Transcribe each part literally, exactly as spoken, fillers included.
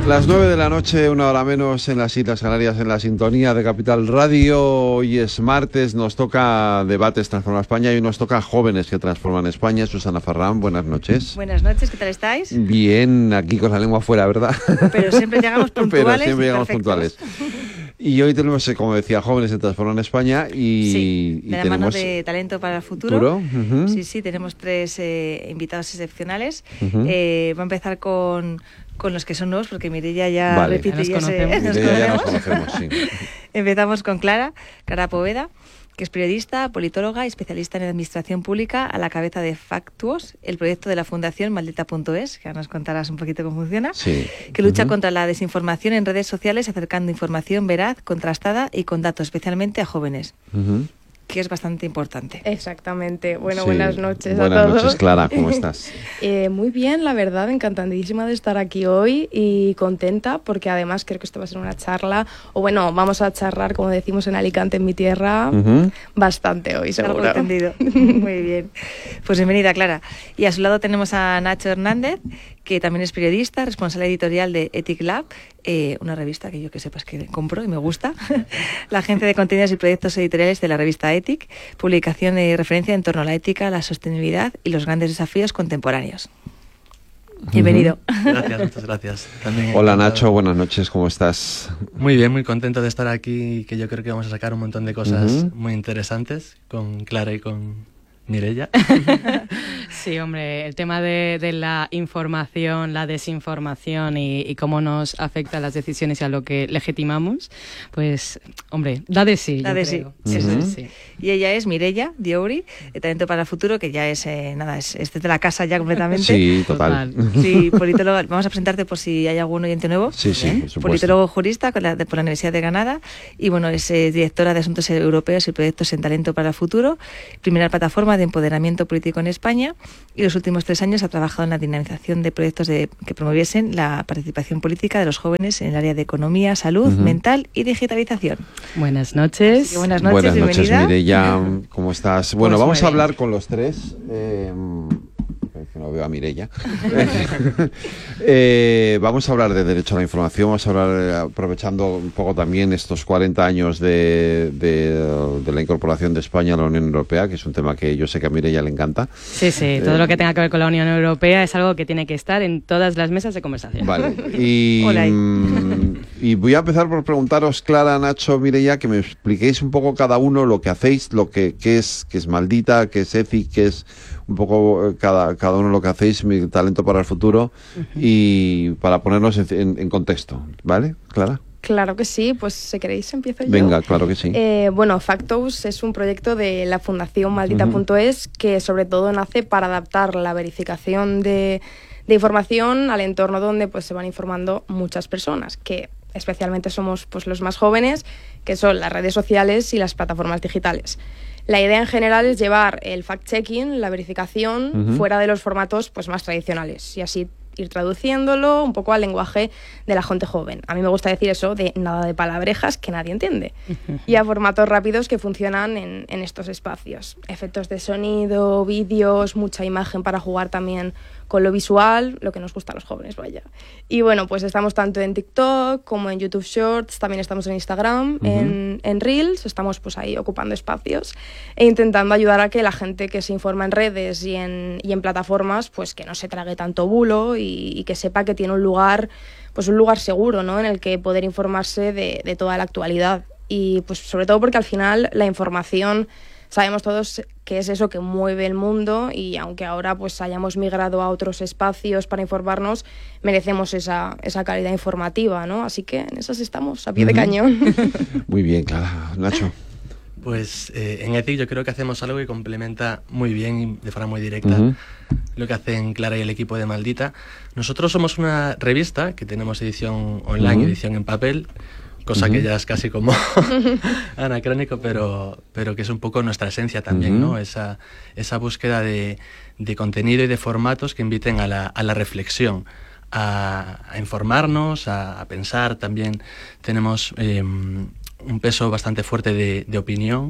Las nueve de la noche, una hora menos en las Islas Canarias, en la sintonía de Capital Radio. Hoy es martes, nos toca Debates Transforma España y nos toca Jóvenes que Transforman España. Susana Farrán, buenas noches. Buenas noches, ¿qué tal estáis? Bien, aquí con la lengua fuera, ¿verdad? Pero siempre llegamos puntuales. Pero siempre llegamos puntuales. Y hoy tenemos, como decía, Jóvenes que Transforman España y, sí, y de la tenemos mano de Talento para el Futuro. ¿Futuro? Uh-huh. Sí, sí, tenemos tres eh, invitados excepcionales. Uh-huh. Eh, va a empezar con... con los que son nuevos, porque Mireia ya vale. repite y ya, nos se, conocemos. nos Mireia ya conocemos. nos conocemos, sí. Empezamos con Clara, Clara Poveda, que es periodista, politóloga y especialista en administración pública, a la cabeza de Factuos, el proyecto de la Fundación Maldita punto es, que ahora nos contarás un poquito cómo funciona, Sí. que lucha Uh-huh. contra la desinformación en redes sociales, acercando información veraz, contrastada y con datos, especialmente a jóvenes. Uh-huh. Que es bastante importante. Exactamente. Bueno, Sí. buenas noches Buenas a todos. Buenas noches, Clara, ¿cómo estás? eh, muy bien, la verdad, encantadísima de estar aquí hoy y contenta porque además creo que esto va a ser una charla, o bueno, vamos a charlar, como decimos en Alicante, en mi tierra, Uh-huh. bastante hoy, Algo seguro. entendido. Muy bien. Pues bienvenida, Clara. Y a su lado tenemos a Nacho Hernández, que también es periodista, responsable editorial de Ethic Lab, eh, una revista que yo que sepas que compro y me gusta, la agencia de contenidos y proyectos editoriales de la revista Ethic, publicación de referencia en torno a la ética, la sostenibilidad y los grandes desafíos contemporáneos. Bienvenido. Gracias, muchas gracias. También Hola encantado. Nacho, buenas noches, ¿cómo estás? Muy bien, muy contento de estar aquí, que yo creo que vamos a sacar un montón de cosas Uh-huh. muy interesantes con Clara y con Mireia. Sí, hombre, el tema de, de la información, la desinformación y, y cómo nos afecta a las decisiones y a lo que legitimamos, pues, hombre, da de sí. Da yo de creo. sí, Sí, Ujú. sí, sí. Y ella es Mireia Diouri, de Talento para el Futuro, que ya es, eh, nada, es, es de la casa ya completamente. Sí, total. Total. Sí, politólogo. Vamos a presentarte por si hay algún oyente nuevo. Sí, sí, por supuesto. Politólogo jurista con la, de, por la Universidad de Granada y bueno, es eh, directora de Asuntos Europeos y Proyectos en Talento para el Futuro, primera plataforma de empoderamiento político en España, y los últimos tres años ha trabajado en la dinamización de proyectos de, que promoviesen la participación política de los jóvenes en el área de economía, salud, Ujú. mental y digitalización. Buenas Así noches. que buenas noches, Buenas noches, bienvenida. Mireia, ¿cómo estás? Bueno, Pues vamos muy a bien. hablar con los tres. Eh, que no veo a Mireia. eh, vamos a hablar de derecho a la información, vamos a hablar, eh, aprovechando un poco también estos cuarenta años de, de, de la incorporación de España a la Unión Europea, que es un tema que yo sé que a Mireia le encanta. Sí, sí, todo Eh, lo que tenga que ver con la Unión Europea es algo que tiene que estar en todas las mesas de conversación. Vale, y, Hola ahí. mm, y voy a empezar por preguntaros, Clara, Nacho, Mireia, que me expliquéis un poco cada uno lo que hacéis, lo que, qué es, qué es Maldita, qué es Ethic, qué es un poco eh, cada, cada uno lo que hacéis, mi talento para el futuro, uh-huh. y para ponernos en, en, en contexto, ¿vale, Clara? Claro que sí, pues si queréis empiezo yo. Venga, claro que sí. Eh, bueno, Factos es un proyecto de la Fundación Maldita punto es uh-huh. que sobre todo nace para adaptar la verificación de, de información al entorno donde pues se van informando muchas personas, que especialmente somos pues los más jóvenes, que son las redes sociales y las plataformas digitales. La idea en general es llevar el fact-checking, la verificación, uh-huh. fuera de los formatos pues, más tradicionales y así ir traduciéndolo un poco al lenguaje de la gente joven. A mí me gusta decir eso de nada de palabrejas que nadie entiende. Uh-huh. Y a formatos rápidos que funcionan en, en estos espacios. Efectos de sonido, vídeos, mucha imagen para jugar también con lo visual, lo que nos gusta a los jóvenes, vaya. Y bueno, pues estamos tanto en TikTok como en YouTube Shorts, también estamos en Instagram, uh-huh. en, en Reels, estamos pues ahí ocupando espacios e intentando ayudar a que la gente que se informa en redes y en, y en plataformas, pues que no se trague tanto bulo y, y que sepa que tiene un lugar, pues un lugar seguro, ¿no? En el que poder informarse de, de toda la actualidad. Y pues sobre todo porque al final la información... Sabemos todos que es eso que mueve el mundo y aunque ahora pues hayamos migrado a otros espacios para informarnos, merecemos esa, esa calidad informativa, ¿no? Así que en esas estamos, a pie uh-huh. de cañón. Muy bien, Clara. Nacho. Pues eh, en Ethic yo creo que hacemos algo que complementa muy bien y de forma muy directa uh-huh. lo que hacen Clara y el equipo de Maldita. Nosotros somos una revista que tenemos edición online, uh-huh. edición en papel, cosa uh-huh. que ya es casi como anacrónico, pero, pero que es un poco nuestra esencia también, uh-huh. ¿no? Esa, esa búsqueda de, de contenido y de formatos que inviten a la, a la reflexión, a, a informarnos, a, a pensar. También tenemos eh, un peso bastante fuerte de, de opinión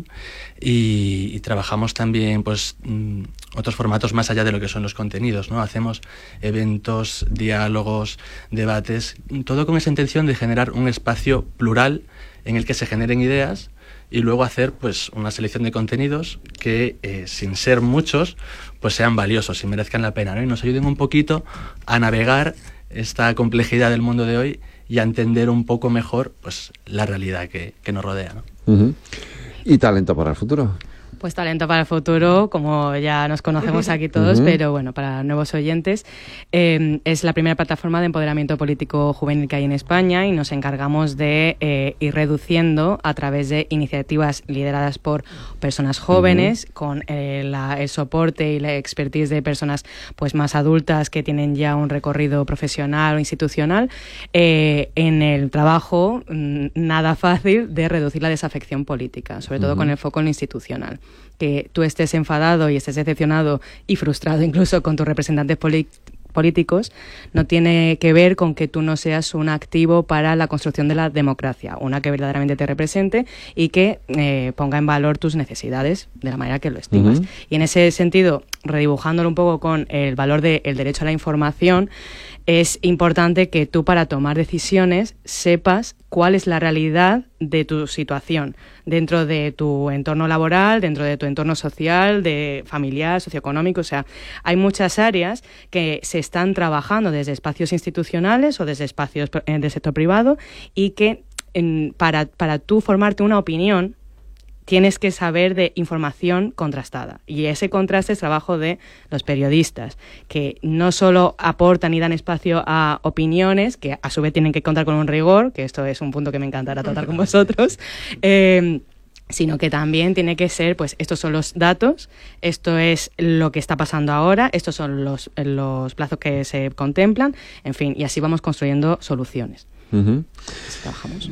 y, y trabajamos también pues mm, otros formatos más allá de lo que son los contenidos, ¿no? Hacemos eventos, diálogos, debates, todo con esa intención de generar un espacio plural en el que se generen ideas y luego hacer pues una selección de contenidos que eh, sin ser muchos pues sean valiosos y merezcan la pena, ¿no? Y nos ayuden un poquito a navegar esta complejidad del mundo de hoy y a entender un poco mejor pues la realidad que, que nos rodea, ¿no? Uh-huh. ¿Y talento para el futuro? Pues talento para el futuro, como ya nos conocemos aquí todos, uh-huh. pero bueno, para nuevos oyentes, eh, es la primera plataforma de empoderamiento político juvenil que hay en España y nos encargamos de eh, ir reduciendo a través de iniciativas lideradas por personas jóvenes, uh-huh. con eh, la, el soporte y la expertise de personas pues más adultas que tienen ya un recorrido profesional o institucional, eh, en el trabajo mm, nada fácil de reducir la desafección política, sobre todo uh-huh. con el foco en lo institucional. Que tú estés enfadado y estés decepcionado y frustrado incluso con tus representantes poli- políticos no tiene que ver con que tú no seas un activo para la construcción de la democracia, una que verdaderamente te represente y que eh, ponga en valor tus necesidades de la manera que lo estimas. Uh-huh. Y en ese sentido, redibujándolo un poco con el valor del derecho a la información, es importante que tú para tomar decisiones sepas cuál es la realidad de tu situación dentro de tu entorno laboral, dentro de tu entorno social, de familiar, socioeconómico. O sea, hay muchas áreas que se están trabajando desde espacios institucionales o desde espacios del sector privado y que en, para, para tú formarte una opinión tienes que saber de información contrastada. Y ese contraste es trabajo de los periodistas, que no solo aportan y dan espacio a opiniones, que a su vez tienen que contar con un rigor, que esto es un punto que me encantará tratar con vosotros, eh, sino que también tiene que ser, pues, estos son los datos, esto es lo que está pasando ahora, estos son los, los plazos que se contemplan, en fin, y así vamos construyendo soluciones. Uh-huh. Trabajamos.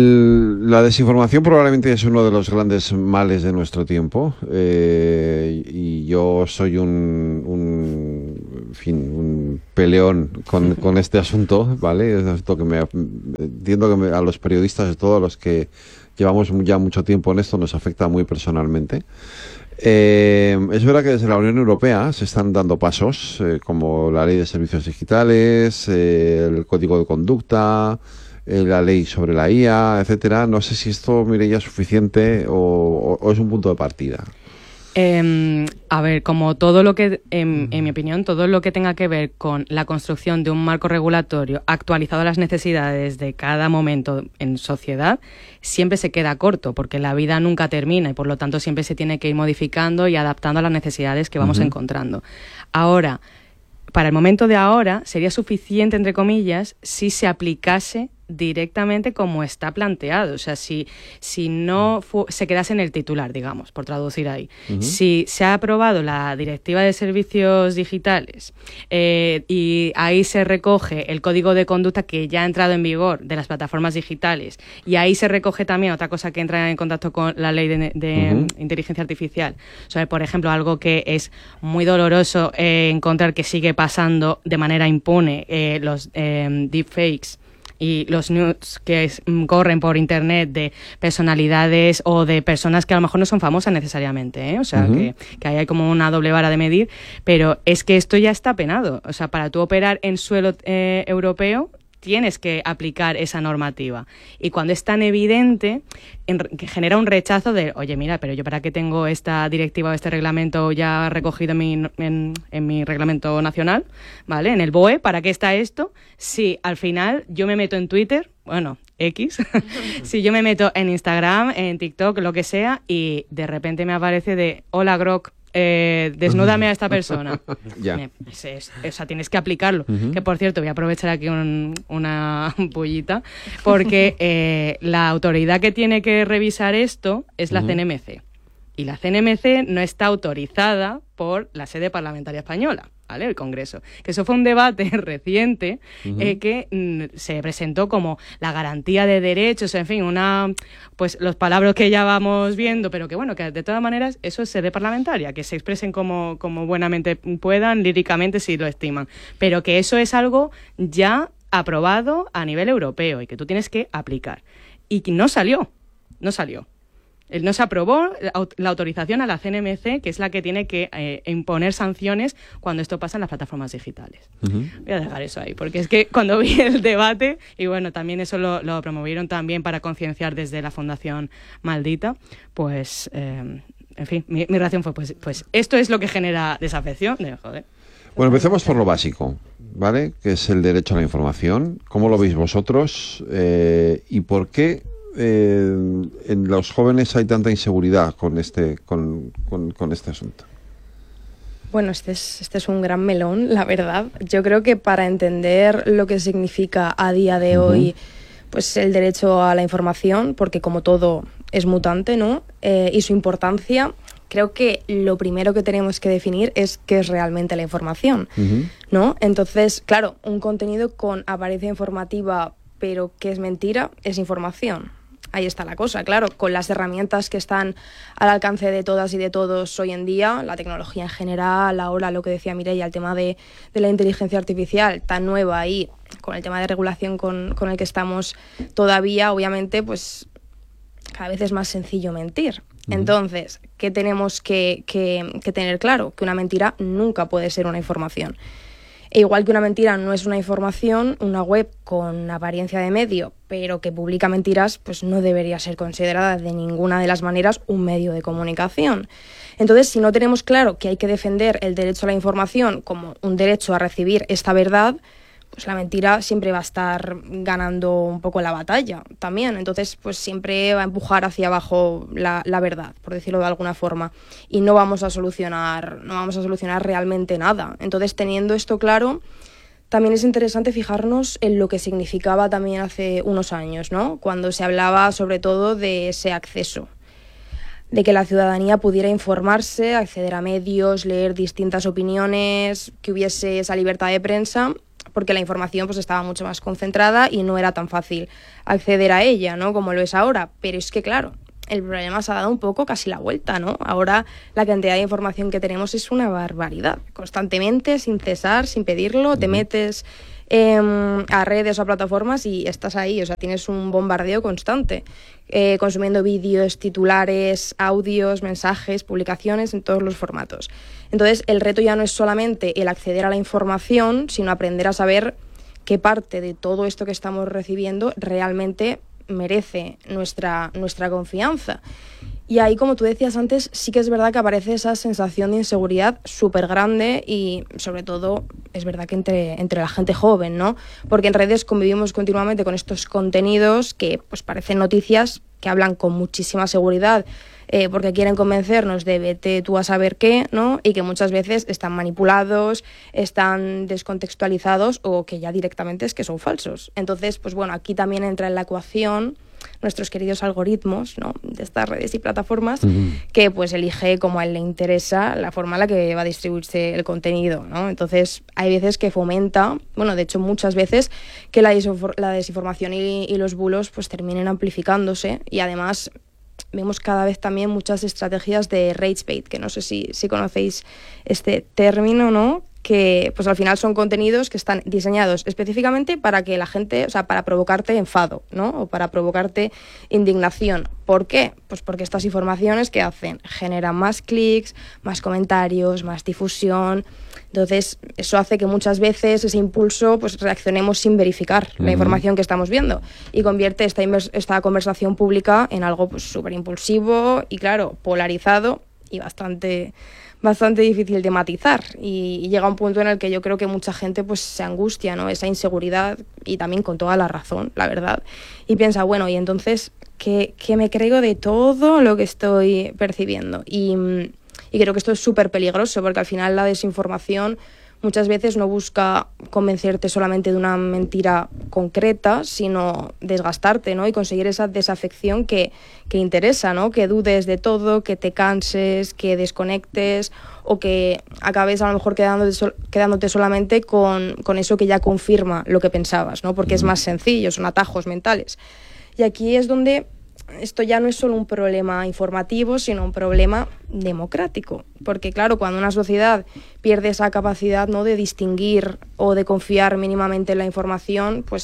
La desinformación probablemente es uno de los grandes males de nuestro tiempo, eh, y yo soy un, un, en fin, un peleón con, con este asunto, ¿vale? Es esto que me entiendo que me, a los periodistas, de todos los que llevamos ya mucho tiempo en esto, nos afecta muy personalmente. Eh, es verdad que desde la Unión Europea se están dando pasos, eh, como la Ley de Servicios Digitales, eh, el Código de Conducta, eh, la Ley sobre la I A, etcétera. No sé si esto, Mireia, es suficiente o, o, o es un punto de partida. Eh, a ver, como todo lo que, en, en mi opinión, todo lo que tenga que ver con la construcción de un marco regulatorio actualizado a las necesidades de cada momento en sociedad, siempre se queda corto, porque la vida nunca termina y por lo tanto siempre se tiene que ir modificando y adaptando a las necesidades que vamos uh-huh. encontrando. Ahora, para el momento de ahora, sería suficiente, entre comillas, si se aplicase directamente como está planteado, o sea, si, si no fu- se quedase en el titular, digamos, por traducir ahí. Uh-huh. Si se ha aprobado la Directiva de Servicios Digitales eh, y ahí se recoge el Código de Conducta que ya ha entrado en vigor de las plataformas digitales y ahí se recoge también otra cosa que entra en contacto con la Ley de, de uh-huh. Inteligencia Artificial, sobre, por ejemplo, algo que es muy doloroso eh, encontrar que sigue pasando de manera impune, eh, los eh, deepfakes y los nudes que es, corren por internet de personalidades o de personas que a lo mejor no son famosas necesariamente, ¿eh? O sea, uh-huh. que, que ahí hay como una doble vara de medir, pero es que esto ya está penado. O sea, para tú operar en suelo eh, europeo tienes que aplicar esa normativa. Y cuando es tan evidente, en, que genera un rechazo de, oye, mira, pero yo para qué tengo esta directiva o este reglamento ya recogido en mi, en, en mi reglamento nacional, ¿vale? En el B O E, ¿para qué está esto? Si al final yo me meto en Twitter, bueno, X, si yo me meto en Instagram, en TikTok, lo que sea, y de repente me aparece de, hola, Grok, Eh, desnúdame a esta persona. Ya. Me, es, es, o sea, tienes que aplicarlo. Uh-huh. Que por cierto, voy a aprovechar aquí un, una pollita, porque eh, la autoridad que tiene que revisar esto es la uh-huh. C N M C. Y la C N M C no está autorizada por la sede parlamentaria española, ¿vale? El Congreso. Que eso fue un debate reciente uh-huh. eh, que mm, se presentó como la garantía de derechos, en fin, una, pues los palabras que ya vamos viendo, pero que bueno, que de todas maneras eso es sede parlamentaria, que se expresen como, como buenamente puedan, líricamente si lo estiman, pero que eso es algo ya aprobado a nivel europeo y que tú tienes que aplicar. Y no salió. no salió. No se aprobó la autorización a la C N M C, que es la que tiene que eh, imponer sanciones cuando esto pasa en las plataformas digitales. Uh-huh. Voy a dejar eso ahí, porque es que cuando vi el debate, y bueno, también eso lo, lo promovieron también para concienciar desde la Fundación Maldita, pues, eh, en fin, mi, mi reacción fue, pues, pues esto es lo que genera desafección. De, joder. Bueno, empecemos por lo básico, ¿vale? Que es el derecho a la información. ¿Cómo lo veis vosotros? Eh, ¿Y por qué Eh, en los jóvenes hay tanta inseguridad con este con, con, con este asunto? Bueno, este es, este es un gran melón, la verdad. Yo creo que para entender lo que significa a día de uh-huh. hoy pues el derecho a la información, porque como todo es mutante, ¿no? Eh, y su importancia, creo que lo primero que tenemos que definir es qué es realmente la información, uh-huh. ¿no? Entonces, claro, un contenido con apariencia informativa pero que es mentira, es información. Ahí está la cosa, claro, con las herramientas que están al alcance de todas y de todos hoy en día, la tecnología en general, ahora lo que decía Mireia, el tema de, de la inteligencia artificial tan nueva y con el tema de regulación con, con el que estamos todavía, obviamente, pues cada vez es más sencillo mentir. Uh-huh. Entonces, ¿qué tenemos que, que, que tener claro? Que una mentira nunca puede ser una información. E igual que una mentira no es una información, una web con apariencia de medio, pero que publica mentiras, pues no debería ser considerada de ninguna de las maneras un medio de comunicación. Entonces, si no tenemos claro que hay que defender el derecho a la información como un derecho a recibir esta verdad, pues la mentira siempre va a estar ganando un poco la batalla también. Entonces, pues siempre va a empujar hacia abajo la, la verdad, por decirlo de alguna forma. Y no vamos a solucionar, no vamos a solucionar realmente nada. Entonces, teniendo esto claro, también es interesante fijarnos en lo que significaba también hace unos años, ¿no? Cuando se hablaba sobre todo de ese acceso, de que la ciudadanía pudiera informarse, acceder a medios, leer distintas opiniones, que hubiese esa libertad de prensa, porque la información pues estaba mucho más concentrada y no era tan fácil acceder a ella, ¿no? Como lo es ahora. Pero es que, claro, el problema se ha dado un poco casi la vuelta, ¿no? Ahora la cantidad de información que tenemos es una barbaridad. Constantemente, sin cesar, sin pedirlo, te metes eh, a redes o a plataformas y estás ahí. O sea, tienes un bombardeo constante, eh, consumiendo vídeos, titulares, audios, mensajes, publicaciones en todos los formatos. Entonces, el reto ya no es solamente el acceder a la información, sino aprender a saber qué parte de todo esto que estamos recibiendo realmente merece nuestra, nuestra confianza. Y ahí, como tú decías antes, sí que es verdad que aparece esa sensación de inseguridad súper grande y, sobre todo, es verdad que entre, entre la gente joven, ¿no? Porque en redes convivimos continuamente con estos contenidos que pues parecen noticias que hablan con muchísima seguridad, eh, porque quieren convencernos de vete tú a saber qué, ¿no? Y que muchas veces están manipulados, están descontextualizados o que ya directamente es que son falsos. Entonces, pues bueno, aquí también entra en la ecuación nuestros queridos algoritmos, ¿no? De estas redes y plataformas, uh-huh. que pues elige como a él le interesa la forma en la que va a distribuirse el contenido, ¿no? Entonces hay veces que fomenta, bueno, de hecho muchas veces, que la, desinfor- la desinformación y, y los bulos pues terminen amplificándose y además vemos cada vez también muchas estrategias de rage bait, que no sé si, si conocéis este término, ¿no? Que pues al final son contenidos que están diseñados específicamente para que la gente, o sea, para provocarte enfado, ¿no? O para provocarte indignación. ¿Por qué? Pues porque estas informaciones que hacen generan más clics, más comentarios, más difusión. Entonces, eso hace que muchas veces ese impulso, pues reaccionemos sin verificar uh-huh. la información que estamos viendo y convierte esta, invers- esta conversación pública en algo pues súper impulsivo y, claro, polarizado y bastante... bastante difícil de matizar y, y llega un punto en el que yo creo que mucha gente pues se angustia, ¿no? Esa inseguridad y también con toda la razón, la verdad, y piensa, bueno, y entonces, ¿qué, qué me creo de todo lo que estoy percibiendo? Y, y creo que esto es súper peligroso porque al final la desinformación muchas veces no busca convencerte solamente de una mentira concreta, sino desgastarte, ¿no? Y conseguir esa desafección que, que interesa, ¿no? Que dudes de todo, que te canses, que desconectes o que acabes a lo mejor quedándote, sol- quedándote solamente con, con eso que ya confirma lo que pensabas, ¿no? Porque es más sencillo, son atajos mentales. Y aquí es donde esto ya no es solo un problema informativo, sino un problema democrático. Porque, claro, cuando una sociedad pierde esa capacidad, ¿no? de distinguir o de confiar mínimamente en la información, pues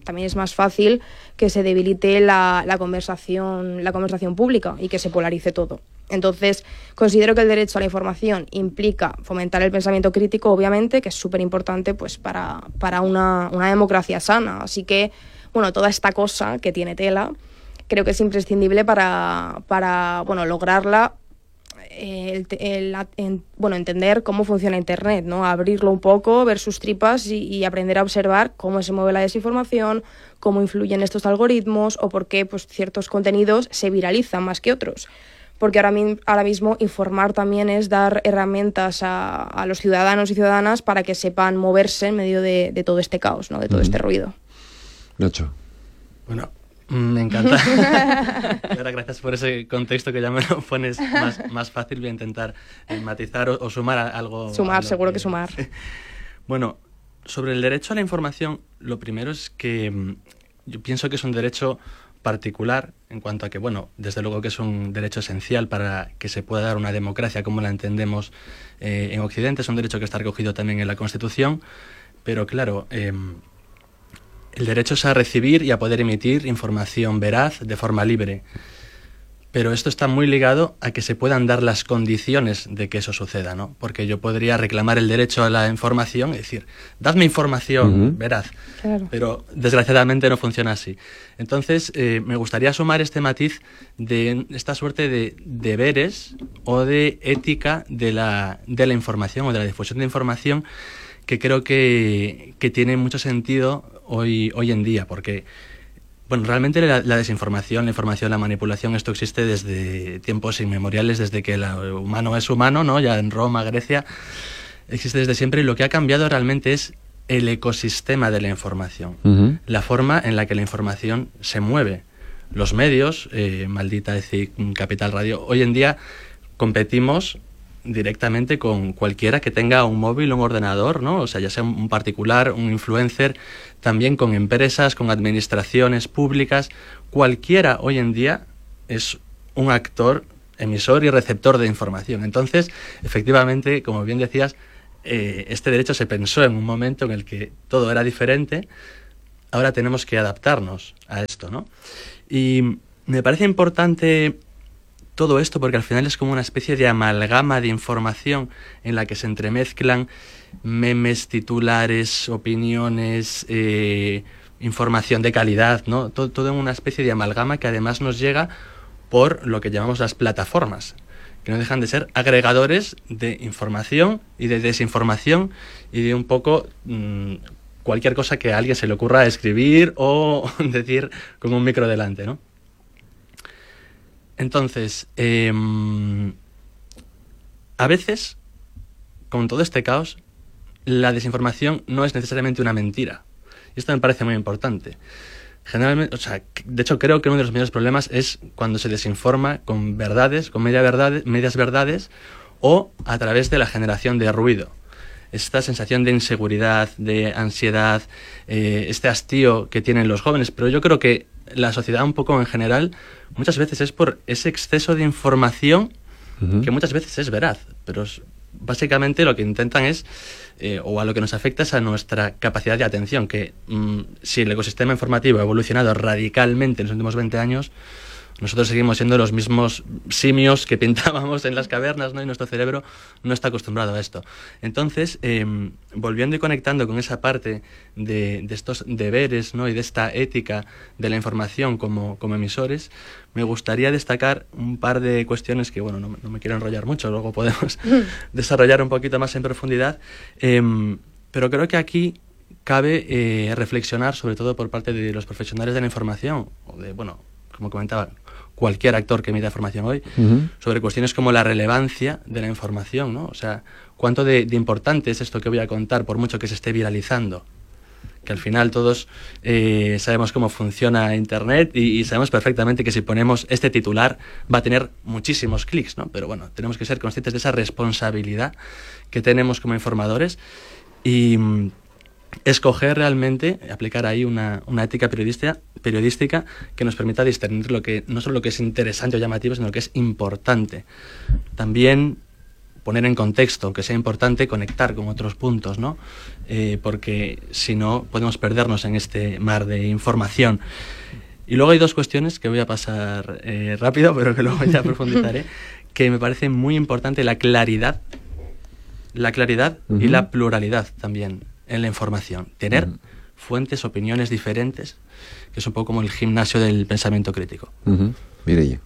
también es más fácil que se debilite la, la conversación, la conversación pública y que se polarice todo. Entonces, considero que el derecho a la información implica fomentar el pensamiento crítico, obviamente, que es súper importante pues, para, para una, una democracia sana. Así que, bueno, toda esta cosa que tiene tela, creo que es imprescindible para, para bueno, lograrla, el, el, el, bueno, entender cómo funciona Internet, ¿no? Abrirlo un poco, ver sus tripas y, y aprender a observar cómo se mueve la desinformación, cómo influyen estos algoritmos o por qué pues, ciertos contenidos se viralizan más que otros. Porque ahora, mi, ahora mismo informar también es dar herramientas a, a los ciudadanos y ciudadanas para que sepan moverse en medio de, de todo este caos, ¿no? De todo mm. este ruido. Nacho. Bueno, me encanta. Clara, gracias por ese contexto que ya me lo pones más, más fácil. Voy a intentar eh, matizar o, o sumar a, algo. Sumar, a seguro que, que sumar. Bueno, sobre el derecho a la información, lo primero es que yo pienso que es un derecho particular en cuanto a que, bueno, desde luego que es un derecho esencial para que se pueda dar una democracia como la entendemos eh, en Occidente. Es un derecho que está recogido también en la Constitución, pero claro, eh, el derecho es a recibir y a poder emitir información veraz de forma libre. Pero esto está muy ligado a que se puedan dar las condiciones de que eso suceda, ¿no? Porque yo podría reclamar el derecho a la información, es decir, dadme información uh-huh. veraz, claro. Pero desgraciadamente no funciona así. Entonces, eh, me gustaría sumar este matiz de esta suerte de deberes o de ética de la, de la información o de la difusión de información que creo que, que tiene mucho sentido hoy, hoy en día, porque bueno, realmente la, la desinformación, la información, la manipulación, esto existe desde tiempos inmemoriales, desde que el humano es humano, ¿no? Ya en Roma, Grecia, existe desde siempre, y lo que ha cambiado realmente es el ecosistema de la información, uh-huh. la forma en la que la información se mueve. Los medios, eh, Maldita, E C I C, Capital Radio, hoy en día competimos directamente con cualquiera que tenga un móvil o un ordenador, ¿no? O sea, ya sea un particular, un influencer, también con empresas, con administraciones públicas. Cualquiera hoy en día es un actor, emisor y receptor de información. Entonces, efectivamente, como bien decías, eh, este derecho se pensó en un momento en el que todo era diferente. Ahora tenemos que adaptarnos a esto, ¿no? Y me parece importante todo esto porque al final es como una especie de amalgama de información en la que se entremezclan memes, titulares, opiniones, eh, información de calidad, ¿no? Todo, todo en una especie de amalgama que además nos llega por lo que llamamos las plataformas, que no dejan de ser agregadores de información y de desinformación y de un poco mmm, cualquier cosa que a alguien se le ocurra escribir o decir con un micro delante, ¿no? Entonces, eh, a veces, con todo este caos, la desinformación no es necesariamente una mentira. Y esto me parece muy importante. Generalmente, o sea, de hecho creo que uno de los mayores problemas es cuando se desinforma con verdades, con media verdades, medias verdades, o a través de la generación de ruido. Esta sensación de inseguridad, de ansiedad, eh, este hastío que tienen los jóvenes, pero yo creo que la sociedad un poco en general muchas veces es por ese exceso de información uh-huh. que muchas veces es veraz, pero es, básicamente lo que intentan es, eh, o a lo que nos afecta es a nuestra capacidad de atención, que mm, si el ecosistema informativo ha evolucionado radicalmente en los últimos veinte años, nosotros seguimos siendo los mismos simios que pintábamos en las cavernas, ¿no? Y nuestro cerebro no está acostumbrado a esto. Entonces, eh, volviendo y conectando con esa parte de, de estos deberes, ¿no? Y de esta ética de la información como, como emisores, me gustaría destacar un par de cuestiones que, bueno, no, no me quiero enrollar mucho, luego podemos desarrollar un poquito más en profundidad, eh, pero creo que aquí cabe eh, reflexionar, sobre todo por parte de los profesionales de la información, o de, bueno, como comentaba, cualquier actor que emita información hoy, uh-huh. sobre cuestiones como la relevancia de la información, ¿no? O sea, cuánto de, de importante es esto que voy a contar, por mucho que se esté viralizando. Que al final todos eh, sabemos cómo funciona Internet y, y sabemos perfectamente que si ponemos este titular va a tener muchísimos clics, ¿no? Pero bueno, tenemos que ser conscientes de esa responsabilidad que tenemos como informadores y mm, escoger realmente, aplicar ahí una, una ética periodística, periodística que nos permita discernir lo que, no solo lo que es interesante o llamativo, sino lo que es importante. También poner en contexto, aunque sea importante, conectar con otros puntos, ¿no? Eh, porque si no, podemos perdernos en este mar de información. Y luego hay dos cuestiones que voy a pasar eh, rápido, pero que luego ya profundizaré, que me parece muy importante: la claridad, la claridad uh-huh. y la pluralidad también en la información. Tener uh-huh. fuentes, opiniones diferentes, que es un poco como el gimnasio del pensamiento crítico. Uh-huh. Mireia.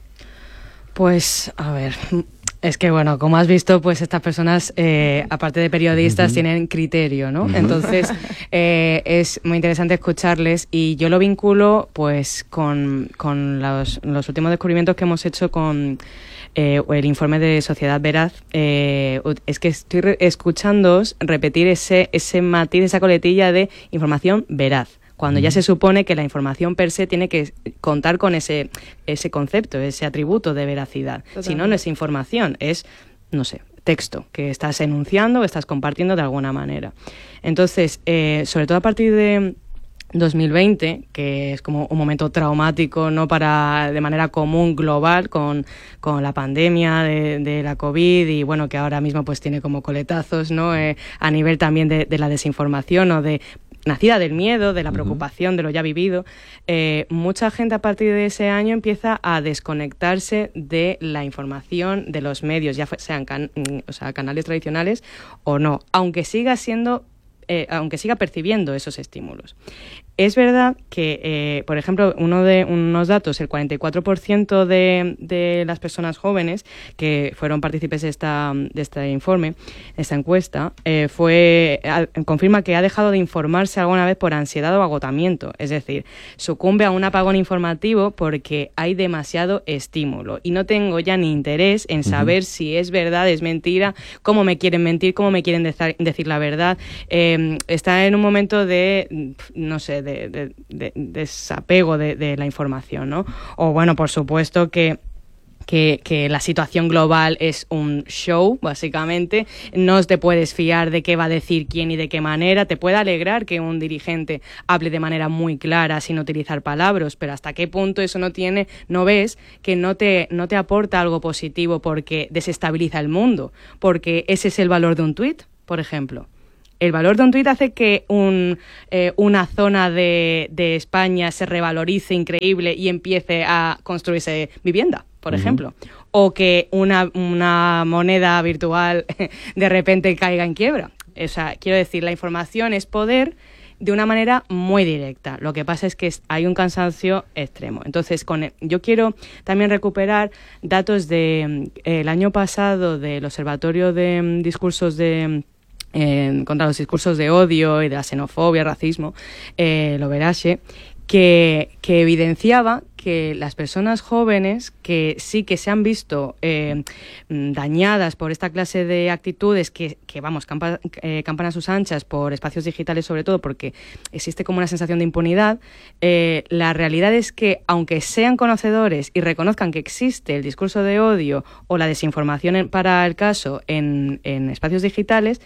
Pues, a ver, es que bueno, como has visto, pues estas personas, eh, aparte de periodistas, uh-huh. tienen criterio, ¿no? Uh-huh. Entonces, eh, es muy interesante escucharles, y yo lo vinculo pues con, con los, los últimos descubrimientos que hemos hecho con eh, el informe de Sociedad Veraz. Eh, es que estoy re- escuchándoos repetir ese, ese matiz, esa coletilla de información veraz, cuando ya se supone que la información per se tiene que contar con ese, ese concepto, ese atributo de veracidad. Totalmente. Si no, no es información, es, no sé, texto que estás enunciando o estás compartiendo de alguna manera. Entonces, eh, sobre todo a partir de dos mil veinte, que es como un momento traumático, no para de manera común, global, con, con la pandemia de, de la COVID, y bueno, que ahora mismo pues tiene como coletazos, ¿no? Eh, a nivel también de, de la desinformación o de nacida del miedo, de la preocupación, uh-huh. de lo ya vivido. Eh, mucha gente a partir de ese año empieza a desconectarse de la información de los medios, ya sean can- o sea, canales tradicionales o no, aunque siga siendo, eh, aunque siga percibiendo esos estímulos. Es verdad que, eh, por ejemplo, uno de unos datos, el cuarenta y cuatro por ciento de, de las personas jóvenes que fueron partícipes de, esta, de este informe, esta encuesta, eh, fue a, confirma que ha dejado de informarse alguna vez por ansiedad o agotamiento. Es decir, sucumbe a un apagón informativo porque hay demasiado estímulo y no tengo ya ni interés en saber uh-huh. si es verdad, es mentira, cómo me quieren mentir, cómo me quieren deza- decir la verdad. Eh, está en un momento de, no sé, de De, de, de desapego de, de la información, ¿no? O bueno, por supuesto que Que, que la situación global es un show, básicamente. No te puedes fiar de qué va a decir quién y de qué manera. Te puede alegrar que un dirigente hable de manera muy clara, sin utilizar palabras, pero hasta qué punto eso no tiene, no ves que no te, no te aporta algo positivo porque desestabiliza el mundo, porque ese es el valor de un tuit, por ejemplo. El valor de un tuit hace que un, eh, una zona de, de España se revalorice increíble y empiece a construirse vivienda, por uh-huh. ejemplo. O que una, una moneda virtual de repente caiga en quiebra. O sea, quiero decir, la información es poder de una manera muy directa. Lo que pasa es que hay un cansancio extremo. Entonces, con el, yo quiero también recuperar datos del de, eh, año pasado del Observatorio de um, Discursos de... Eh, contra los discursos de odio y de la xenofobia, racismo, eh, lo Verace, que, que evidenciaba que las personas jóvenes que sí que se han visto eh, dañadas por esta clase de actitudes que, que vamos, campa, eh, campan a sus anchas por espacios digitales, sobre todo porque existe como una sensación de impunidad, eh, la realidad es que aunque sean conocedores y reconozcan que existe el discurso de odio o la desinformación en, para el caso en, en espacios digitales,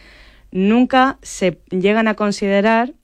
nunca se llegan a considerar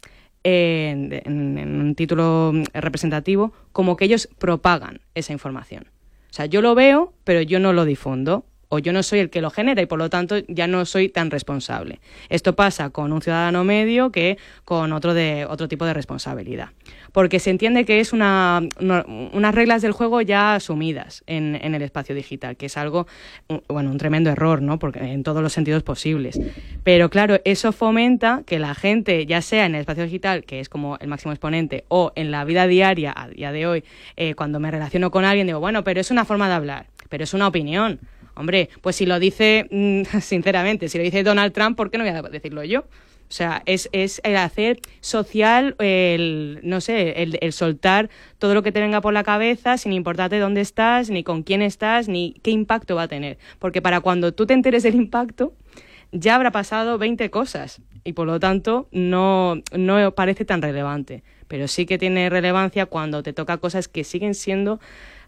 en, en, en un título representativo como que ellos propagan esa información. O sea, yo lo veo, pero yo no lo difundo, o yo no soy el que lo genera y por lo tanto ya no soy tan responsable. Esto pasa con un ciudadano medio que con otro de otro tipo de responsabilidad. Porque se entiende que es una, una unas reglas del juego ya asumidas en, en el espacio digital, que es algo, bueno, un tremendo error, ¿no? Porque en todos los sentidos posibles. Pero claro, eso fomenta que la gente, ya sea en el espacio digital, que es como el máximo exponente, o en la vida diaria, a día de hoy, eh, cuando me relaciono con alguien, digo, bueno, pero es una forma de hablar, pero es una opinión. Hombre, pues si lo dice, sinceramente, si lo dice Donald Trump, ¿por qué no voy a decirlo yo? O sea, es, es el hacer social, el, no sé, el, el soltar todo lo que te venga por la cabeza sin importarte dónde estás, ni con quién estás, ni qué impacto va a tener. Porque para cuando tú te enteres del impacto, ya habrá pasado veinte cosas y por lo tanto no, no parece tan relevante. Pero sí que tiene relevancia cuando te toca cosas que siguen siendo,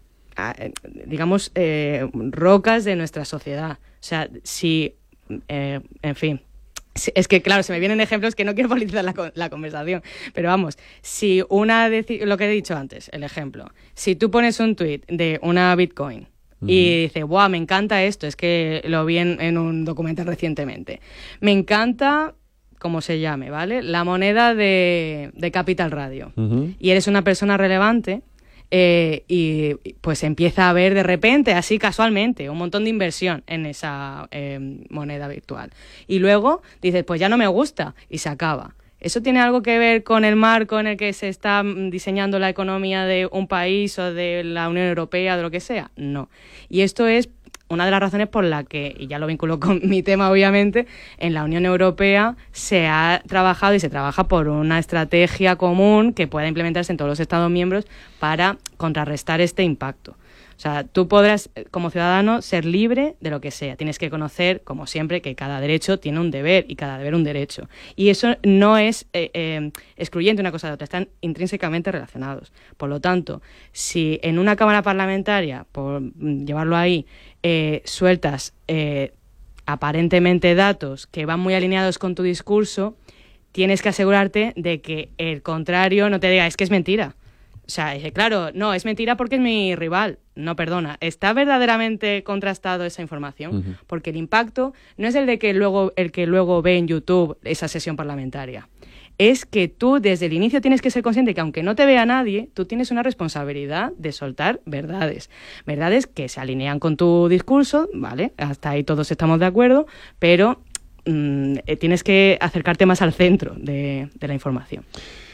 digamos, eh, rocas de nuestra sociedad. O sea, si, eh, en fin, si, es que claro, se me vienen ejemplos que no quiero politizar la, la conversación, pero vamos, si una, deci- lo que he dicho antes, el ejemplo, si tú pones un tuit de una Bitcoin Uh-huh. Y dice, ¡buah, me encanta esto! Es que lo vi en, en un documental recientemente. Me encanta, como se llame, ¿vale? La moneda de, de Capital Radio. Uh-huh. Y eres una persona relevante eh, y pues empieza a ver de repente, así casualmente, un montón de inversión en esa eh, moneda virtual. Y luego dices, pues ya no me gusta y se acaba. ¿Eso tiene algo que ver con el marco en el que se está diseñando la economía de un país o de la Unión Europea, de lo que sea? No. Y esto es una de las razones por la que, y ya lo vinculo con mi tema obviamente, en la Unión Europea se ha trabajado y se trabaja por una estrategia común que pueda implementarse en todos los Estados miembros para contrarrestar este impacto. O sea, tú podrás, como ciudadano, ser libre de lo que sea. Tienes que conocer, como siempre, que cada derecho tiene un deber y cada deber un derecho. Y eso no es eh, eh, excluyente una cosa de otra, están intrínsecamente relacionados. Por lo tanto, si en una Cámara Parlamentaria, por llevarlo ahí, eh, sueltas eh, aparentemente datos que van muy alineados con tu discurso, tienes que asegurarte de que el contrario no te diga, es que es mentira. O sea, claro, no, es mentira porque es mi rival. No, perdona. ¿Está verdaderamente contrastado esa información? Uh-huh. Porque el impacto no es el de que luego el que luego ve en YouTube esa sesión parlamentaria. Es que tú desde el inicio tienes que ser consciente que aunque no te vea nadie, tú tienes una responsabilidad de soltar verdades. Verdades que se alinean con tu discurso, ¿vale? Hasta ahí todos estamos de acuerdo, pero mmm, tienes que acercarte más al centro de, de la información.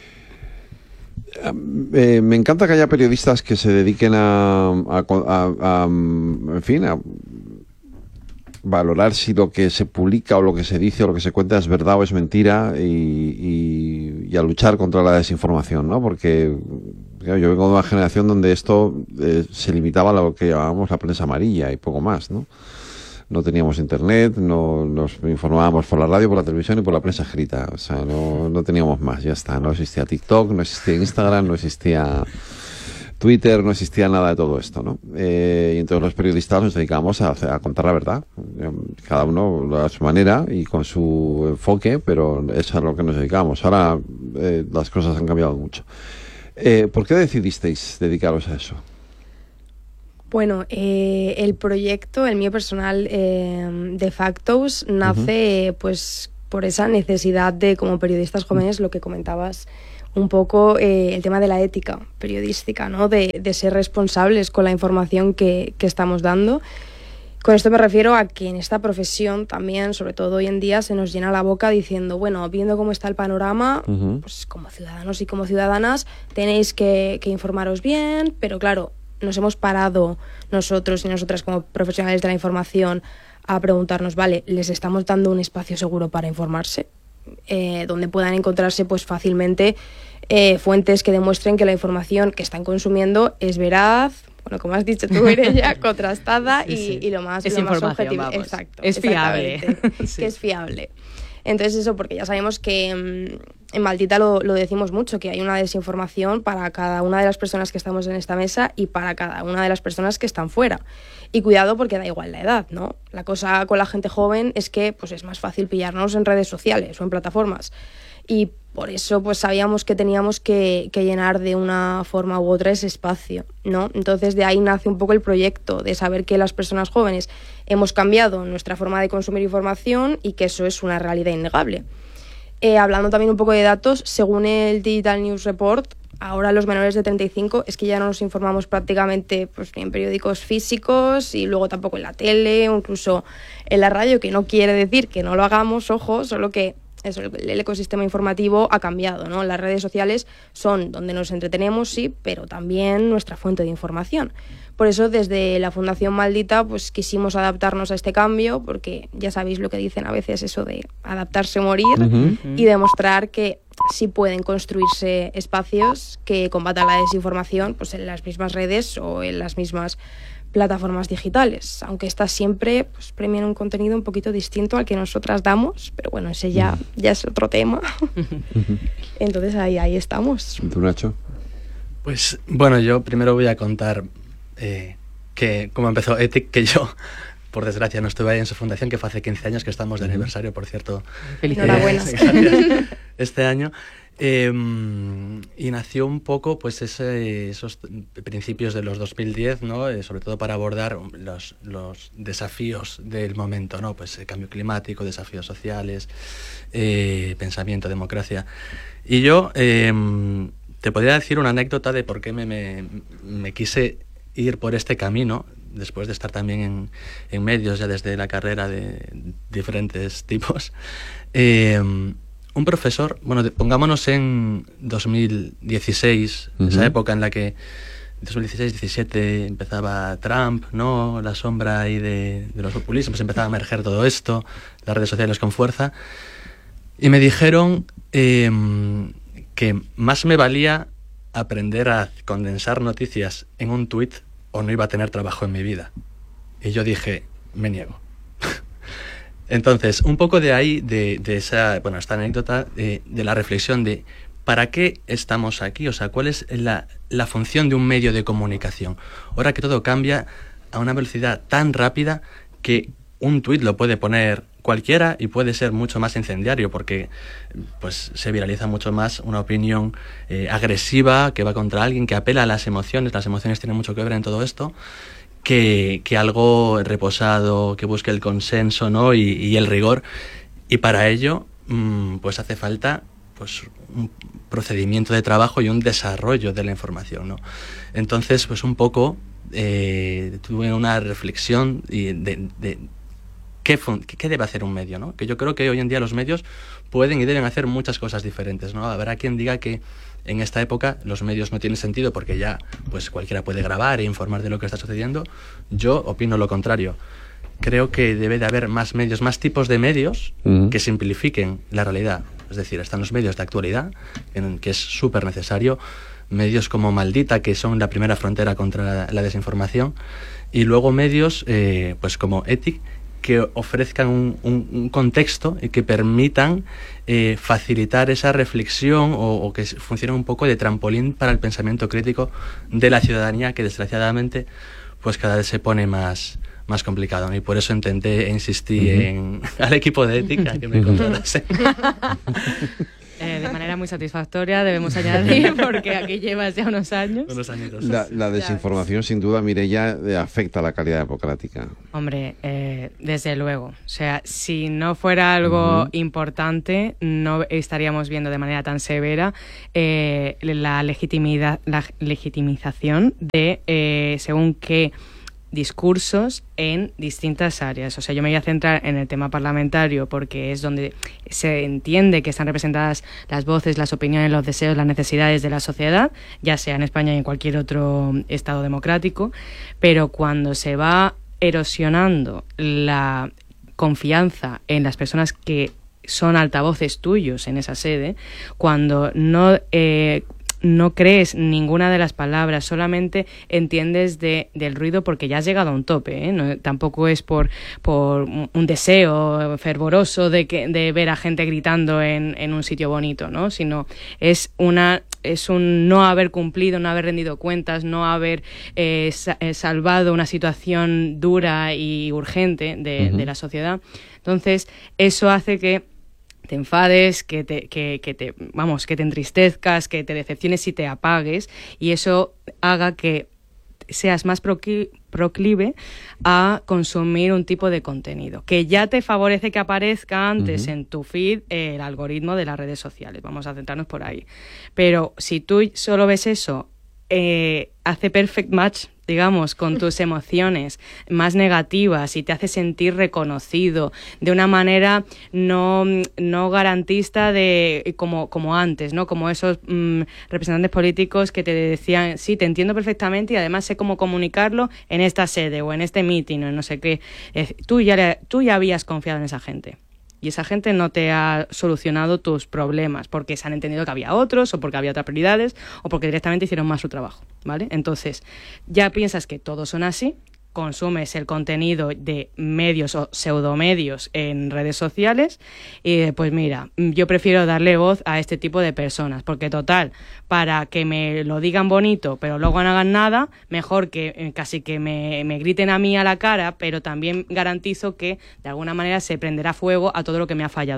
Eh, me encanta que haya periodistas que se dediquen a, a, a, a, en fin, a valorar si lo que se publica o lo que se dice o lo que se cuenta es verdad o es mentira y, y, y a luchar contra la desinformación, ¿no? Porque claro, yo vengo de una generación donde esto eh, se limitaba a lo que llamábamos la prensa amarilla y poco más, ¿no? No teníamos internet, no nos informábamos por la radio, por la televisión y por la prensa escrita. O sea, no, no teníamos más, ya está. No existía TikTok, no existía Instagram, no existía Twitter, no existía nada de todo esto, ¿no? Eh, y entonces los periodistas nos dedicamos a, a contar la verdad. Cada uno a su manera y con su enfoque, pero eso es a lo que nos dedicamos. Ahora eh, las cosas han cambiado mucho. Eh, ¿Por qué decidisteis dedicaros a eso? Bueno, eh, el proyecto, el mío personal eh, de Factos, nace uh-huh. pues por esa necesidad de, como periodistas jóvenes, lo que comentabas un poco, eh, el tema de la ética periodística, ¿no? De, de ser responsables con la información que, que estamos dando. Con esto me refiero a que en esta profesión también, sobre todo hoy en día, se nos llena la boca diciendo, bueno, viendo cómo está el panorama, uh-huh. pues como ciudadanos y como ciudadanas tenéis que, que informaros bien, pero claro, nos hemos parado nosotros y nosotras como profesionales de la información a preguntarnos, vale, ¿les estamos dando un espacio seguro para informarse? Eh, donde puedan encontrarse pues fácilmente eh, fuentes que demuestren que la información que están consumiendo es veraz, bueno, como has dicho tú, Mireia, contrastada sí, sí. Y, y lo más, es lo más objetivo. Vamos. Exacto. Es fiable. Sí. Que es fiable. Entonces eso, porque ya sabemos que mmm, en Maldita lo, lo decimos mucho, que hay una desinformación para cada una de las personas que estamos en esta mesa y para cada una de las personas que están fuera. Y cuidado porque da igual la edad, ¿no? La cosa con la gente joven es que pues es más fácil pillarnos en redes sociales o en plataformas. Y por eso pues sabíamos que teníamos que, que llenar de una forma u otra ese espacio, ¿no? Entonces de ahí nace un poco el proyecto, de saber que las personas jóvenes hemos cambiado nuestra forma de consumir información y que eso es una realidad innegable. Eh, hablando también un poco de datos, según el Digital News Report, ahora los menores de treinta y cinco es que ya no nos informamos prácticamente pues, ni en periódicos físicos y luego tampoco en la tele o incluso en la radio, que no quiere decir que no lo hagamos, ojo, solo que eso, el ecosistema informativo ha cambiado, ¿no? Las redes sociales son donde nos entretenemos, sí, pero también nuestra fuente de información. Por eso, desde la Fundación Maldita, pues quisimos adaptarnos a este cambio, porque ya sabéis lo que dicen a veces, eso de adaptarse o morir, uh-huh. y demostrar que sí pueden construirse espacios que combatan la desinformación pues en las mismas redes o en las mismas plataformas digitales, aunque estas siempre pues, premian un contenido un poquito distinto al que nosotras damos, pero bueno, ese ya, ya es otro tema. Entonces ahí, ahí estamos. ¿Tú, Nacho? Pues bueno, yo primero voy a contar eh, que cómo empezó Ethic, que yo, por desgracia, no estuve ahí en su fundación, que fue hace quince años, que estamos de aniversario, por cierto. Felicidades. Enhorabuena. Eh, este año. Eh, y nació un poco pues ese, esos principios de los dos mil diez, ¿no? Eh, sobre todo para abordar los, los desafíos del momento, ¿no? Pues el cambio climático, desafíos sociales, eh, pensamiento, democracia. Y yo eh, te podría decir una anécdota de por qué me, me, me quise ir por este camino, después de estar también en, en medios ya desde la carrera de diferentes tipos. Eh, Un profesor, bueno, pongámonos en dos mil dieciséis, uh-huh. esa época en la que dos mil dieciséis diecisiete empezaba Trump, ¿no? La sombra ahí de, de los populismos, empezaba a emerger todo esto, las redes sociales con fuerza. Y me dijeron eh, que más me valía aprender a condensar noticias en un tuit o no iba a tener trabajo en mi vida. Y yo dije, me niego. Entonces, un poco de ahí, de, de esa, bueno, esta anécdota, de, de la reflexión de ¿para qué estamos aquí? O sea, ¿cuál es la, la función de un medio de comunicación? Ahora que todo cambia a una velocidad tan rápida que un tuit lo puede poner cualquiera y puede ser mucho más incendiario porque pues se viraliza mucho más una opinión eh, agresiva que va contra alguien, que apela a las emociones. Las emociones tienen mucho que ver en todo esto. Que, que algo reposado, que busque el consenso, ¿no? y, y el rigor. Y para ello, mmm, pues hace falta pues, un procedimiento de trabajo y un desarrollo de la información, ¿no? Entonces, pues un poco eh, tuve una reflexión de, de, de qué, qué debe hacer un medio, ¿no? Que yo creo que hoy en día los medios pueden y deben hacer muchas cosas diferentes, ¿no? Habrá quien diga que en esta época los medios no tienen sentido porque ya pues cualquiera puede grabar e informar de lo que está sucediendo. Yo opino lo contrario. Creo que debe de haber más medios, más tipos de medios uh-huh. que simplifiquen la realidad. Es decir, están los medios de actualidad, en, que es súper necesario, medios como Maldita, que son la primera frontera contra la, la desinformación, y luego medios eh, pues como Ethic, que ofrezcan un, un, un contexto y que permitan eh, facilitar esa reflexión o, o que funcione un poco de trampolín para el pensamiento crítico de la ciudadanía, que desgraciadamente pues cada vez se pone más, más complicado, ¿no? Y por eso intenté insistir uh-huh. en, al equipo de ética que me contratase. Eh, de manera muy satisfactoria, debemos añadir, porque aquí llevas ya unos años. Unos añitos. La, la desinformación, sin duda, Mireia, afecta a la calidad democrática. Hombre, eh, desde luego. O sea, si no fuera algo uh-huh. importante, no estaríamos viendo de manera tan severa eh, la, legitimidad, la legitimización de eh, según qué discursos en distintas áreas. O sea, yo me voy a centrar en el tema parlamentario porque es donde se entiende que están representadas las voces, las opiniones, los deseos, las necesidades de la sociedad, ya sea en España y en cualquier otro estado democrático, pero cuando se va erosionando la confianza en las personas que son altavoces tuyos en esa sede, cuando no... Eh, no crees ninguna de las palabras, solamente entiendes de, del ruido porque ya has llegado a un tope, ¿eh? No, tampoco es por, por un deseo fervoroso de, que, de ver a gente gritando en, en un sitio bonito, ¿no? Sino es una es un no haber cumplido, no haber rendido cuentas, no haber eh, sa- salvado una situación dura y urgente de, uh-huh. de la sociedad. Entonces, eso hace que te enfades, que te, que, que te, vamos, que te entristezcas, que te decepciones y te apagues, y eso haga que seas más procli- proclive a consumir un tipo de contenido que ya te favorece que aparezca antes uh-huh. en tu feed eh, el algoritmo de las redes sociales. Vamos a centrarnos por ahí. Pero si tú solo ves eso, eh, hace perfect match, digamos, con tus emociones más negativas y te hace sentir reconocido de una manera no, no garantista de como, como antes, ¿no? Como esos mmm, representantes políticos que te decían, sí, te entiendo perfectamente y además sé cómo comunicarlo en esta sede o en este meeting o en no sé qué. Eh, tú, ya le, tú ya habías confiado en esa gente. Y esa gente no te ha solucionado tus problemas porque se han entendido que había otros o porque había otras prioridades o porque directamente hicieron mal su trabajo, ¿vale? Entonces, ya piensas que todos son así, consumes el contenido de medios o pseudomedios en redes sociales y pues mira, yo prefiero darle voz a este tipo de personas porque total, para que me lo digan bonito pero luego no hagan nada, mejor que eh, casi que me, me griten a mí a la cara, pero también garantizo que de alguna manera se prenderá fuego a todo lo que me ha fallado a mí.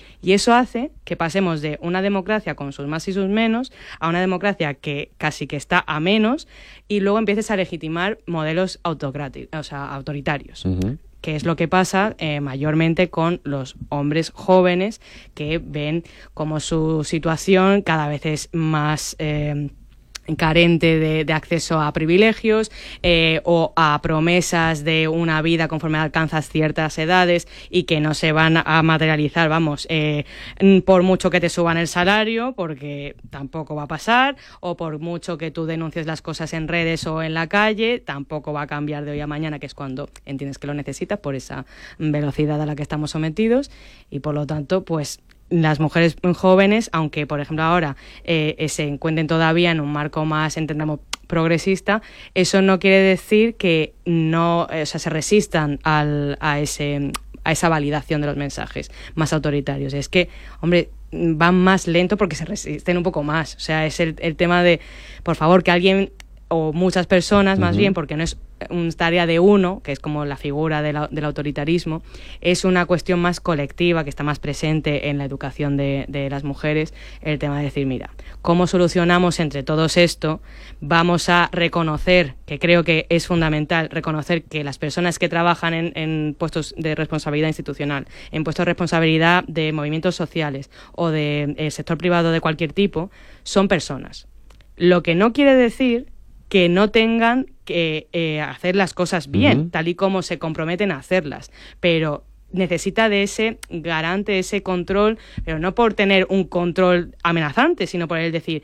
Y eso hace que pasemos de una democracia con sus más y sus menos a una democracia que casi que está a menos, y luego empieces a legitimar modelos autocráticos, o sea, autoritarios. Uh-huh. Que es lo que pasa eh, mayormente con los hombres jóvenes, que ven como su situación cada vez es más Eh, carente de, de acceso a privilegios eh, o a promesas de una vida conforme alcanzas ciertas edades y que no se van a materializar, vamos, eh, por mucho que te suban el salario, porque tampoco va a pasar, o por mucho que tú denuncies las cosas en redes o en la calle, tampoco va a cambiar de hoy a mañana, que es cuando entiendes que lo necesitas por esa velocidad a la que estamos sometidos, y por lo tanto, pues las mujeres jóvenes, aunque por ejemplo ahora eh, se encuentren todavía en un marco más, entendamos, progresista, eso no quiere decir que no, eh, o sea, se resistan al, a ese a esa validación de los mensajes más autoritarios. Es que, hombre, van más lento porque se resisten un poco más. O sea, es el, el tema de, por favor, que alguien, o muchas personas más uh-huh. bien, porque no es una tarea de uno, que es como la figura de la, del autoritarismo, es una cuestión más colectiva que está más presente en la educación de, de las mujeres, el tema de decir, mira, ¿cómo solucionamos entre todos esto? Vamos a reconocer, que creo que es fundamental, reconocer que las personas que trabajan en, en puestos de responsabilidad institucional, en puestos de responsabilidad de movimientos sociales o del de, sector privado de cualquier tipo, son personas. Lo que no quiere decir que no tengan que eh, hacer las cosas bien, uh-huh. tal y como se comprometen a hacerlas, pero necesita de ese garante, ese control, pero no por tener un control amenazante, sino por el decir,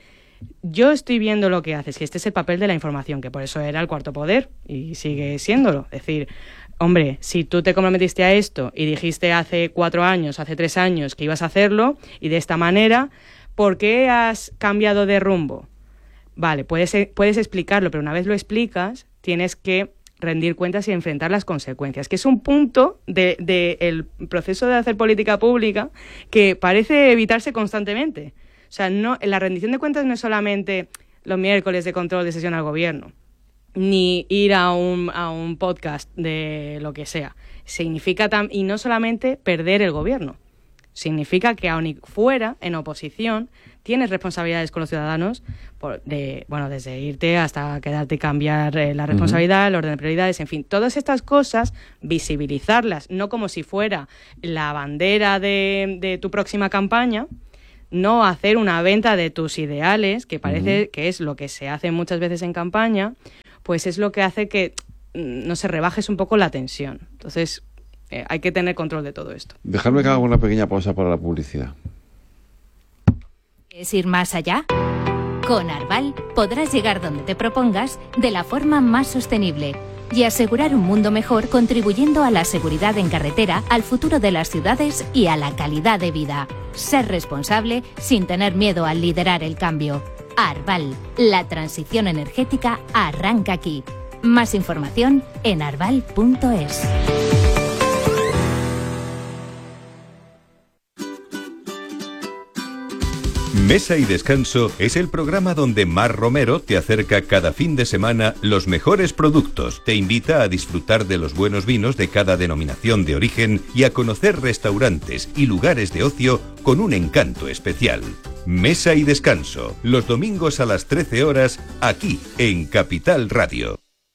yo estoy viendo lo que haces, y este es el papel de la información, que por eso era el cuarto poder, y sigue siéndolo, es decir, hombre, si tú te comprometiste a esto y dijiste hace cuatro años, hace tres años que ibas a hacerlo, y de esta manera, ¿por qué has cambiado de rumbo? Vale, puedes, puedes explicarlo, pero una vez lo explicas, tienes que rendir cuentas y enfrentar las consecuencias, que es un punto del de, de el proceso de hacer política pública que parece evitarse constantemente. O sea, no, la rendición de cuentas no es solamente los miércoles de control de sesión al gobierno, ni ir a un, a un podcast de lo que sea. Significa, tam- y no solamente perder el gobierno, significa que aun y fuera, en oposición, tienes responsabilidades con los ciudadanos, por, de, bueno, desde irte hasta quedarte y cambiar eh, la responsabilidad, uh-huh. el orden de prioridades, en fin, todas estas cosas, visibilizarlas, no como si fuera la bandera de, de tu próxima campaña, no hacer una venta de tus ideales, que parece uh-huh. que es lo que se hace muchas veces en campaña, pues es lo que hace que, no sé, rebajes un poco la tensión. Entonces, eh, hay que tener control de todo esto. Dejadme que haga una pequeña pausa para la publicidad. ¿Es ir más allá? Con Arval podrás llegar donde te propongas de la forma más sostenible y asegurar un mundo mejor, contribuyendo a la seguridad en carretera, al futuro de las ciudades y a la calidad de vida. Ser responsable sin tener miedo al liderar el cambio. Arval, la transición energética arranca aquí. Más información en arval punto es. Mesa y Descanso es el programa donde Mar Romero te acerca cada fin de semana los mejores productos, te invita a disfrutar de los buenos vinos de cada denominación de origen y a conocer restaurantes y lugares de ocio con un encanto especial. Mesa y Descanso, los domingos a las trece horas, aquí en Capital Radio.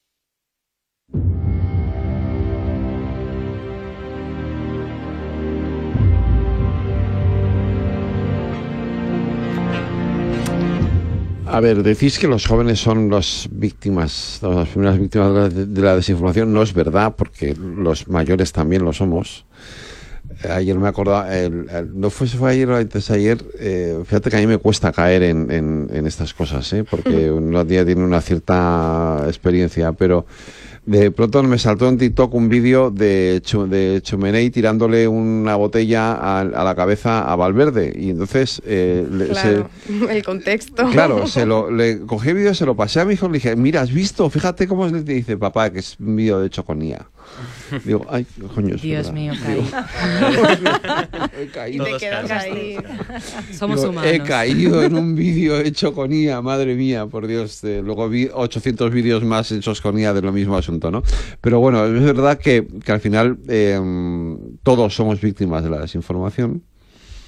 A ver, decís que los jóvenes son las víctimas, las primeras víctimas de la, de la desinformación. No es verdad, porque los mayores también lo somos. Ayer me acordaba, el, el, no fue, fue ayer o antes ayer, eh, fíjate que a mí me cuesta caer en, en, en estas cosas, ¿eh? Porque uno ya tiene una cierta experiencia, pero de pronto me saltó en TikTok un vídeo de, de Chumeney tirándole una botella a, a la cabeza a Valverde, y entonces eh, claro, se, el contexto. Claro, se lo, le cogí el vídeo, se lo pasé a mi hijo y le dije, mira, ¿has visto? Fíjate cómo le dice papá, que es un vídeo de Choconía. Digo, ay, coño, Dios mío, caí. He caído. Y te quedas ahí. Somos Digo, humanos. he caído en un vídeo hecho con I A, madre mía, por Dios. Eh, luego vi ochocientos vídeos más hechos con I A de lo mismo asunto, ¿no? Pero bueno, es verdad que, que al final eh, todos somos víctimas de la desinformación.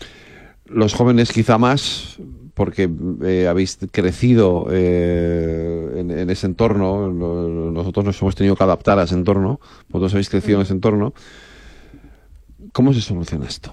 los jóvenes quizá más, porque eh, habéis crecido eh, en, en ese entorno, nosotros nos hemos tenido que adaptar a ese entorno, vosotros habéis crecido en ese entorno. ¿Cómo se soluciona esto?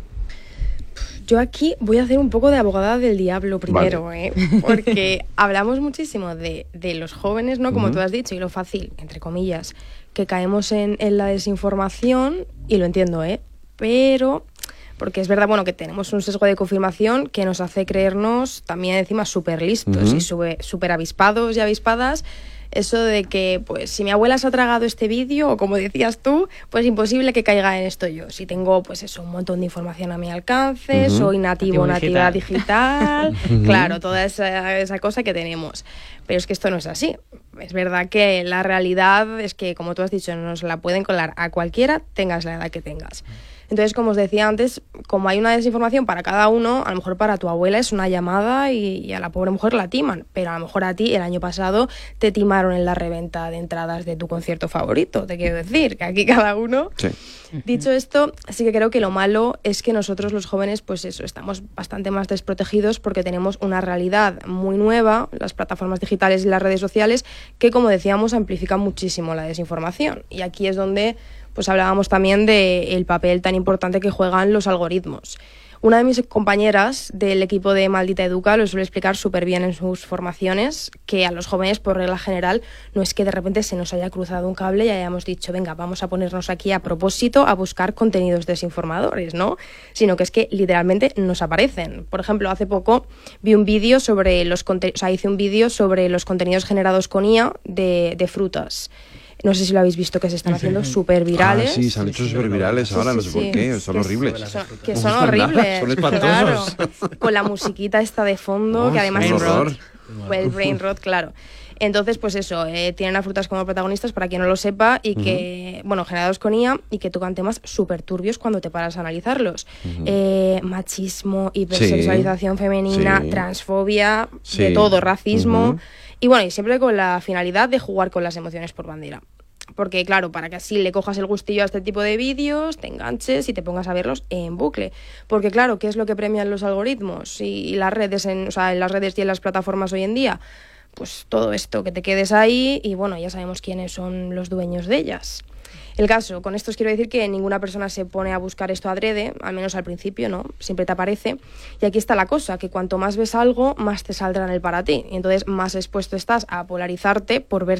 Yo aquí voy a hacer un poco de abogada del diablo primero, vale. ¿eh? Porque hablamos muchísimo de, de los jóvenes, ¿no? Como uh-huh. tú has dicho, y lo fácil, entre comillas, que caemos en, en la desinformación, y lo entiendo, ¿eh? Pero, porque es verdad, bueno, que tenemos un sesgo de confirmación que nos hace creernos también encima súper listos uh-huh. y súper avispados y avispadas. Eso de que, pues, si mi abuela se ha tragado este vídeo, o como decías tú, pues imposible que caiga en esto yo. Si tengo, pues eso, un montón de información a mi alcance, uh-huh. soy nativo, nativo nativa digital, digital uh-huh. claro, toda esa, esa cosa que tenemos. Pero es que esto no es así. Es verdad que la realidad es que, como tú has dicho, nos la pueden colar a cualquiera, tengas la edad que tengas. Entonces, como os decía antes, como hay una desinformación para cada uno, a lo mejor para tu abuela es una llamada y, y a la pobre mujer la timan, pero a lo mejor a ti el año pasado te timaron en la reventa de entradas de tu concierto favorito, te quiero decir, que aquí cada uno... Sí. Dicho esto, sí que creo que lo malo es que nosotros los jóvenes, pues eso, estamos bastante más desprotegidos porque tenemos una realidad muy nueva, las plataformas digitales y las redes sociales, que, como decíamos, amplifican muchísimo la desinformación. Y aquí es donde... pues hablábamos también del papel tan importante que juegan los algoritmos. Una de mis compañeras del equipo de Maldita Educa lo suele explicar súper bien en sus formaciones, que a los jóvenes, por regla general, no es que de repente se nos haya cruzado un cable y hayamos dicho, venga, vamos a ponernos aquí a propósito a buscar contenidos desinformadores, ¿no? Sino que es que literalmente nos aparecen. Por ejemplo, hace poco vi un vídeo sobre los conte- o sea, hice un vídeo sobre los contenidos generados con I A de, de frutas. No sé si lo habéis visto, que se están haciendo súper virales. Ah, sí, se han hecho súper virales ahora, sí, sí, no sé sí. por qué, son que horribles. Son, que son horribles. Son espantosos. Claro, con la musiquita esta de fondo, oh, que además es horror. El brain rot, claro. Entonces, pues eso, eh, tienen a frutas como protagonistas, para quien no lo sepa, y que, uh-huh. bueno, generados con I A, y que tocan temas súper turbios cuando te paras a analizarlos. Uh-huh. Eh, machismo, hipersexualización sí. femenina, sí. transfobia, sí. de todo, racismo... Uh-huh. Y bueno, y siempre con la finalidad de jugar con las emociones por bandera. Porque claro, para que así le cojas el gustillo a este tipo de vídeos, te enganches y te pongas a verlos en bucle. Porque claro, ¿qué es lo que premian los algoritmos y, y las redes, en, o sea, en las redes y en las plataformas hoy en día? Pues todo esto, que te quedes ahí y bueno, ya sabemos quiénes son los dueños de ellas. El caso, con esto os quiero decir que ninguna persona se pone a buscar esto adrede, al menos al principio, ¿no? Siempre te aparece. Y aquí está la cosa, que cuanto más ves algo, más te saldrá en el para ti. Y entonces más expuesto estás a polarizarte por ver